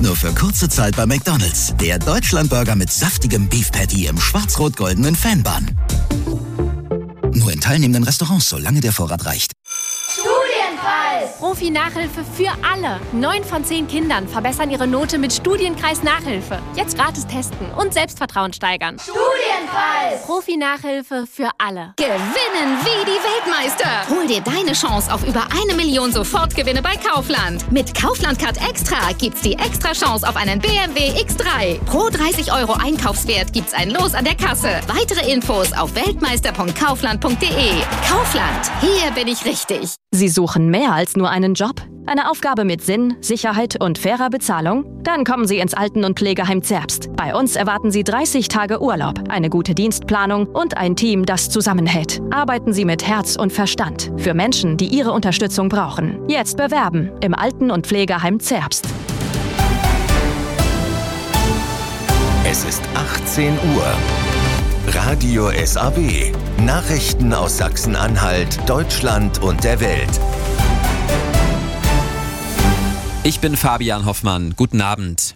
nur für kurze Zeit bei McDonald's. Der Deutschlandburger mit saftigem Beef Patty im schwarz-rot-goldenen Fanbun. Nur in teilnehmenden Restaurants, solange der Vorrat reicht. Studienkreis! Profi-Nachhilfe für alle. 9 von 10 Kindern verbessern ihre Note mit Studienkreis-Nachhilfe. Jetzt gratis testen und Selbstvertrauen steigern. Studienkreis! Profi-Nachhilfe für alle. Gewinnen wie die Weltmeister. Hol dir deine Chance auf über 1 Million Sofortgewinne bei Kaufland. Mit Kaufland Card Extra gibt's die extra Chance auf einen BMW X3. Pro 30 € Einkaufswert gibt's ein Los an der Kasse. Weitere Infos auf weltmeister.kaufland.de. Kaufland, hier bin ich richtig. Sie suchen mehr als nur einen Job? Eine Aufgabe mit Sinn, Sicherheit und fairer Bezahlung? Dann kommen Sie ins Alten- und Pflegeheim Zerbst. Bei uns erwarten Sie 30 Tage Urlaub, eine gute Dienstplanung und ein Team, das zusammenhält. Arbeiten Sie mit Herz und Verstand für Menschen, die Ihre Unterstützung brauchen. Jetzt bewerben im Alten- und Pflegeheim Zerbst. Es ist 18 Uhr. Radio SAW. Nachrichten aus Sachsen-Anhalt, Deutschland und der Welt. Ich bin Fabian Hoffmann. Guten Abend.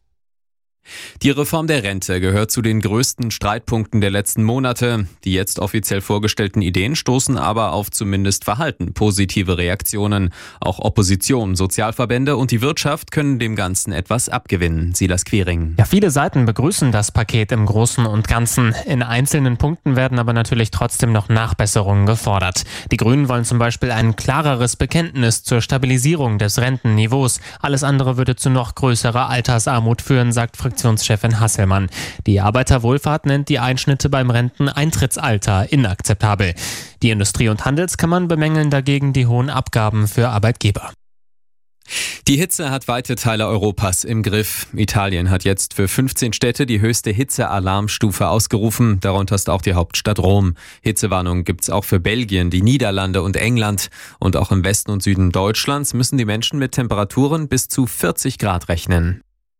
Die Reform der Rente gehört zu den größten Streitpunkten der letzten Monate. Die jetzt offiziell vorgestellten Ideen stoßen aber auf zumindest verhalten positive Reaktionen. Auch Opposition, Sozialverbände und die Wirtschaft können dem Ganzen etwas abgewinnen. Silas Quiring. Ja, viele Seiten begrüßen das Paket im Großen und Ganzen. In einzelnen Punkten werden aber natürlich trotzdem noch Nachbesserungen gefordert. Die Grünen wollen zum Beispiel ein klareres Bekenntnis zur Stabilisierung des Rentenniveaus. Alles andere würde zu noch größerer Altersarmut führen, sagt Fraktionschefin Hasselmann. Die Arbeiterwohlfahrt nennt die Einschnitte beim Renteneintrittsalter inakzeptabel. Die Industrie- und Handelskammern bemängeln dagegen die hohen Abgaben für Arbeitgeber. Die Hitze hat weite Teile Europas im Griff. Italien hat jetzt für 15 Städte die höchste Hitzealarmstufe ausgerufen. Darunter ist auch die Hauptstadt Rom. Hitzewarnung gibt's auch für Belgien, die Niederlande und England. Und auch im Westen und Süden Deutschlands müssen die Menschen mit Temperaturen bis zu 40 Grad rechnen.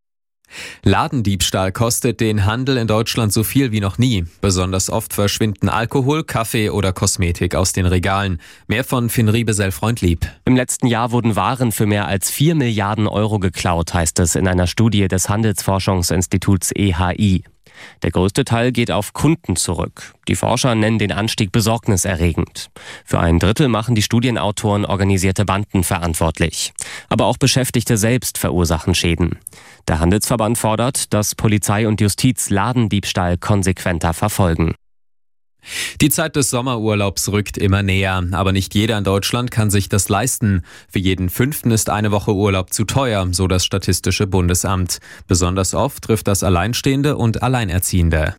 Ladendiebstahl kostet den Handel in Deutschland so viel wie noch nie. Besonders oft verschwinden Alkohol, Kaffee oder Kosmetik aus den Regalen. Mehr von Finn Riebesell-Freundlieb. Im letzten Jahr wurden Waren für mehr als 4 Milliarden € geklaut, heißt es in einer Studie des Handelsforschungsinstituts EHI. Der größte Teil geht auf Kunden zurück. Die Forscher nennen den Anstieg besorgniserregend. Für ein Drittel machen die Studienautoren organisierte Banden verantwortlich. Aber auch Beschäftigte selbst verursachen Schäden. Der Handelsverband fordert, dass Polizei und Justiz Ladendiebstahl konsequenter verfolgen. Die Zeit des Sommerurlaubs rückt immer näher, aber nicht jeder in Deutschland kann sich das leisten. Für jeden 5. ist eine Woche Urlaub zu teuer, so das Statistische Bundesamt. Besonders oft trifft das Alleinstehende und Alleinerziehende.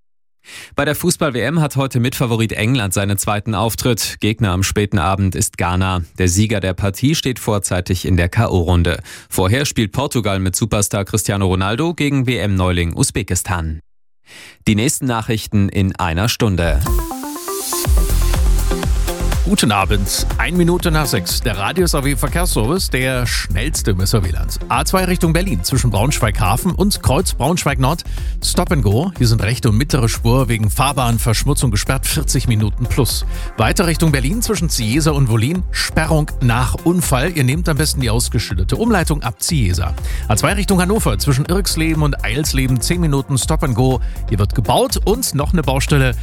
Bei der Fußball-WM hat heute Mitfavorit England seinen zweiten Auftritt. Gegner am späten Abend ist Ghana. Der Sieger der Partie steht vorzeitig in der K.O.-Runde. Vorher spielt Portugal mit Superstar Cristiano Ronaldo gegen WM-Neuling Usbekistan. Die nächsten Nachrichten in einer Stunde. Guten Abend, 1 Minute nach 6. Der Radio SAW Verkehrsservice, der schnellste im SAW-Land. A2 Richtung Berlin zwischen Braunschweig-Hafen und Kreuz Braunschweig-Nord. Stop and Go. Hier sind rechte und mittlere Spur wegen Fahrbahnverschmutzung gesperrt, 40 Minuten plus. Weiter Richtung Berlin zwischen Ziesa und Wollin. Sperrung nach Unfall. Ihr nehmt am besten die ausgeschilderte Umleitung ab Ziesa. A2 Richtung Hannover zwischen Irksleben und Eilsleben 10 Minuten Stop and Go. Hier wird gebaut und noch eine Baustelle.